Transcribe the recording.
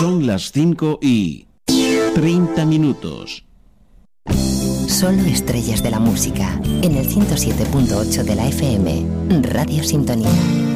Son las 5:30. Solo estrellas de la música, en el 107.8 de la FM, Radio Sintonía.